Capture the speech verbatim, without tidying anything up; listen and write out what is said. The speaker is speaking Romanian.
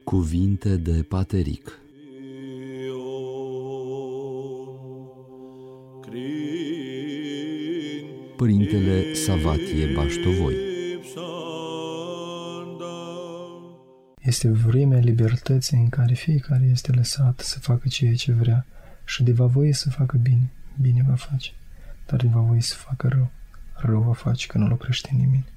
Cuvinte de Pateric. Părintele Savatie Baștovoi. Este vremea libertății în care fiecare este lăsat să facă ceea ce vrea și de va voie să facă bine, bine va face, dar de va voie să facă rău, rău va face că nu-l oprește nimeni.